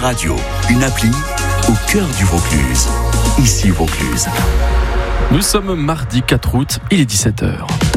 radio, une appli au cœur du Vaucluse. Ici Vaucluse. Nous sommes mardi 4 août, il est 17h.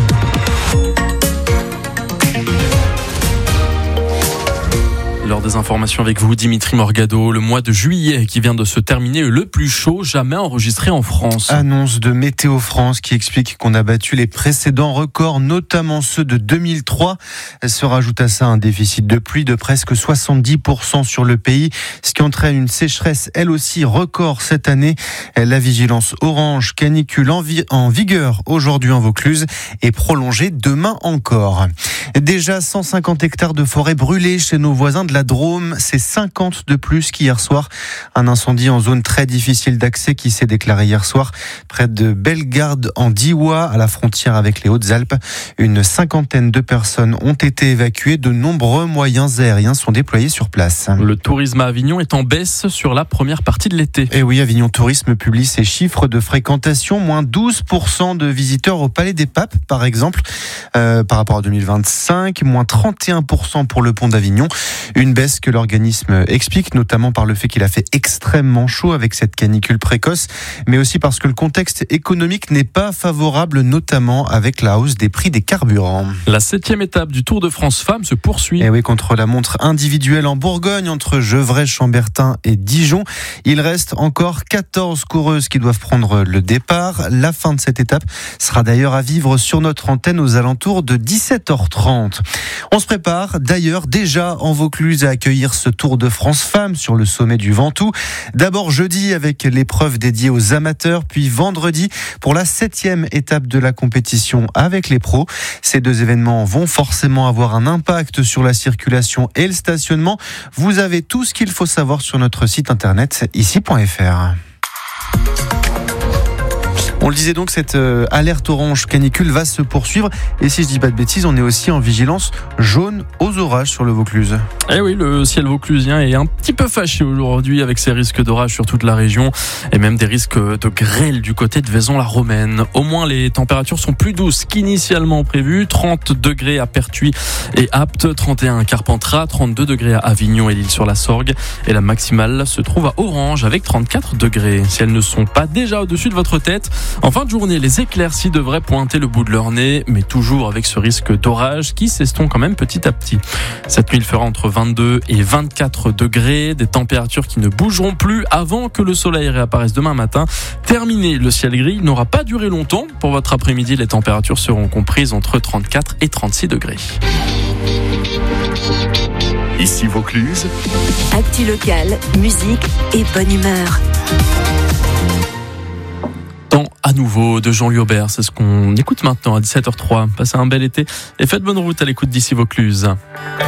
L'heure des informations avec vous, Dimitri Morgado. Le mois de juillet qui vient de se terminer, le plus chaud jamais enregistré en France. Annonce de Météo France qui explique qu'on a battu les précédents records, notamment ceux de 2003. Se rajoute à ça un déficit de pluie de presque 70% sur le pays, ce qui entraîne une sécheresse, elle aussi, record cette année. La vigilance orange canicule en vigueur aujourd'hui en Vaucluse est prolongée demain encore. Déjà 150 hectares de forêt brûlés chez nos voisins de la Drôme, c'est 50 de plus qu'hier soir. Un incendie en zone très difficile d'accès qui s'est déclaré hier soir près de Bellegarde en Diois, à la frontière avec les Hautes-Alpes. Une cinquantaine de personnes ont été évacuées. De nombreux moyens aériens sont déployés sur place. Le tourisme à Avignon est en baisse sur la première partie de l'été. Et oui, Avignon Tourisme publie ses chiffres de fréquentation. Moins 12% de visiteurs au Palais des Papes, par exemple, par rapport à 2025. Moins 31% pour le pont d'Avignon. Une baisse que l'organisme explique notamment par le fait qu'il a fait extrêmement chaud avec cette canicule précoce, mais aussi parce que le contexte économique n'est pas favorable, notamment avec la hausse des prix des carburants. La 7e étape du Tour de France Femmes se poursuit. Et oui, contre la montre individuelle en Bourgogne, entre Gevrey, Chambertin et Dijon. Il reste encore 14 coureuses qui doivent prendre le départ. La fin de cette étape sera d'ailleurs à vivre sur notre antenne aux alentours de 17h30. On se prépare d'ailleurs déjà en Vaucluse à accueillir ce Tour de France Femmes sur le sommet du Ventoux. D'abord jeudi avec l'épreuve dédiée aux amateurs, puis vendredi pour la 7e étape de la compétition avec les pros. Ces deux événements vont forcément avoir un impact sur la circulation et le stationnement. Vous avez tout ce qu'il faut savoir sur notre site internet ici.fr. On le disait donc, cette alerte orange canicule va se poursuivre. Et si je dis pas de bêtises, on est aussi en vigilance jaune aux orages sur le Vaucluse. Eh oui, le ciel vauclusien est un petit peu fâché aujourd'hui avec ces risques d'orage sur toute la région et même des risques de grêle du côté de Vaison-la-Romaine. Au moins, les températures sont plus douces qu'initialement prévues. 30 degrés à Pertuis et Apt, 31 à Carpentras, 32 degrés à Avignon et l'Île-sur-la-Sorgue. Et la maximale se trouve à Orange avec 34 degrés. Si elles ne sont pas déjà au-dessus de votre tête, en fin de journée, les éclaircies devraient pointer le bout de leur nez, mais toujours avec ce risque d'orage qui s'estompe quand même petit à petit. Cette nuit, il fera entre 22 et 24 degrés, des températures qui ne bougeront plus avant que le soleil réapparaisse demain matin. Terminé le ciel gris, il n'aura pas duré longtemps. Pour votre après-midi, les températures seront comprises entre 34 et 36 degrés. Ici Vaucluse. Actu locale, musique et bonne humeur. À nouveau de Jean Liobert, c'est ce qu'on écoute maintenant à 17h03. Passez un bel été et faites bonne route à l'écoute d'ici Vaucluse.